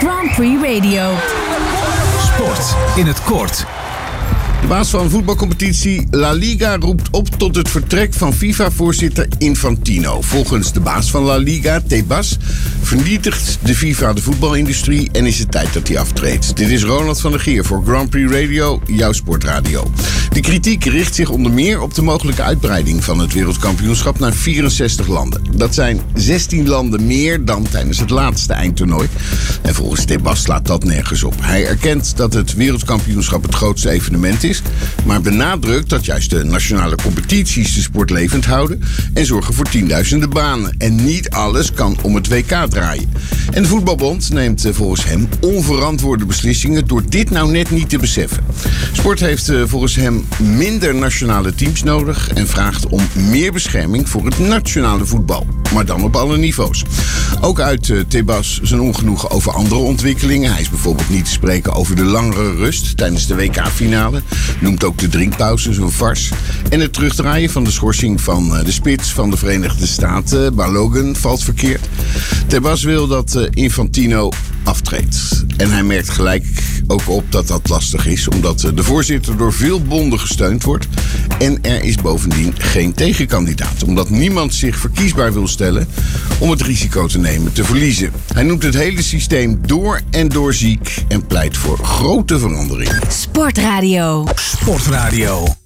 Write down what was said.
Grand Prix Radio. Sport in het kort. De baas van voetbalcompetitie La Liga roept op tot het vertrek van FIFA-voorzitter Infantino. Volgens de baas van La Liga, Tebas, vernietigt de FIFA de voetbalindustrie en is het tijd dat hij aftreedt. Dit is Ronald van der Geer voor Grand Prix Radio, jouw sportradio. De kritiek richt zich onder meer op de mogelijke uitbreiding van het wereldkampioenschap naar 64 landen. Dat zijn 16 landen meer dan tijdens het laatste eindtoernooi. En volgens Tebas slaat dat nergens op. Hij erkent dat het wereldkampioenschap het grootste evenement is, maar benadrukt dat juist de nationale competities de sport levend houden en zorgen voor tienduizenden banen. En niet alles kan om het WK draaien. En de voetbalbond neemt volgens hem onverantwoorde beslissingen door dit nou net niet te beseffen. Sport heeft volgens hem minder nationale teams nodig en vraagt om meer bescherming voor het nationale voetbal. Maar dan op alle niveaus. Ook uit Tebas zijn ongenoegen over andere ontwikkelingen. Hij is bijvoorbeeld niet te spreken over de langere rust tijdens de WK-finale. Noemt ook de drinkpauzes een farce. En het terugdraaien van de schorsing van de spits van de Verenigde Staten, Balogun, valt verkeerd. Tebas wil dat Infantino aftreedt. En hij merkt gelijk ook op dat dat lastig is, omdat de voorzitter door veel bonden gesteund wordt. En er is bovendien geen tegenkandidaat, omdat niemand zich verkiesbaar wil stellen om het risico te nemen te verliezen. Hij noemt het hele systeem door en door ziek en pleit voor grote verandering. Sportradio. Sportradio.